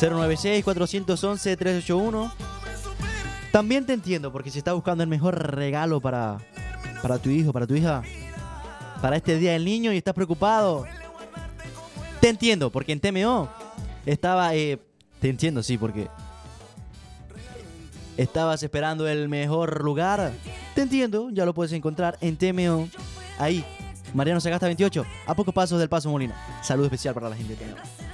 096-411-381. También te entiendo, porque si estás buscando el mejor regalo para tu hijo, para tu hija, para este Día del Niño y estás preocupado, te entiendo, porque en TMO estaba... te entiendo, sí, porque estabas esperando el mejor lugar. Te entiendo, ya lo puedes encontrar en TMO. Ahí, Mariano Sagasta 28, a pocos pasos del Paso Molino. Saludo especial para la gente de TMO.